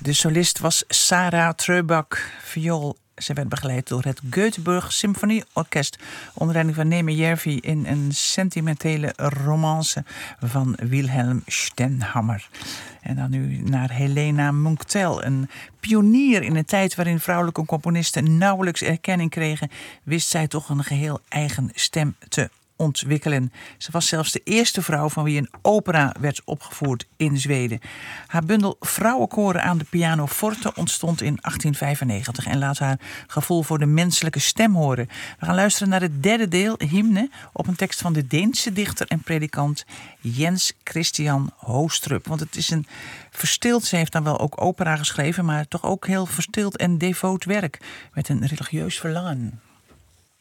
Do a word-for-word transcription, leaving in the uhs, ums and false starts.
De solist was Sarah Treubach, viool. Ze werd begeleid door het Göteborg Symfonieorkest onder leiding van Neme Järvi in een sentimentele romance van Wilhelm Stenhammar. En dan nu naar Helena Munktel, een pionier in een tijd waarin vrouwelijke componisten nauwelijks erkenning kregen, wist zij toch een geheel eigen stem te ontwikkelen. Ze was zelfs de eerste vrouw van wie een opera werd opgevoerd in Zweden. Haar bundel Vrouwenkoren aan de pianoforte ontstond in achttien vijfennegentig en laat haar gevoel voor de menselijke stem horen. We gaan luisteren naar het derde deel, Hymne, op een tekst van de Deense dichter en predikant Jens Christian Hoostrup. Want het is een verstild, ze heeft dan wel ook opera geschreven, maar toch ook heel verstild en devoot werk met een religieus verlangen.